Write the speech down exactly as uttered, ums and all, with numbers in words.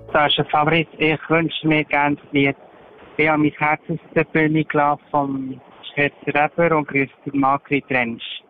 Das ist ein Favorit. Ich wünsche mir gerne das Lied «Ich habe mein Herz aus der Bühne gelassen» vom Schweizer Rapper und grüßt den Margrit Rentsch.